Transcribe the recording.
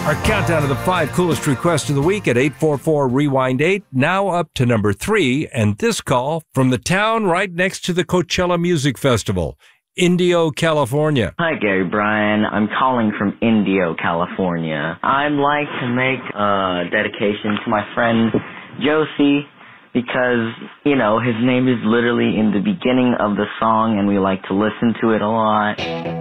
Our countdown of the 5 coolest requests of the week at 844-REWIND-8, now up to number 3, and this call from the town right next to the Coachella Music Festival, Indio, California. Hi, Gary Bryan. I'm calling from Indio, California. I'd like to make a dedication to my friend Josie because, you know, his name is literally in the beginning of the song and we like to listen to it a lot.